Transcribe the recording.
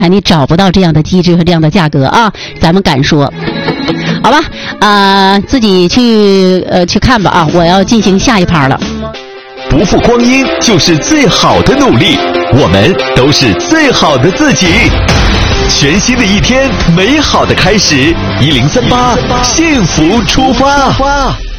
你找不到这样的机制和这样的价格啊，咱们敢说。好吧，自己去看吧啊！我要进行下一趴了。 不负光阴就是最好的努力，我们都是最好的自己。全新的一天，美好的开始，1038幸福出发。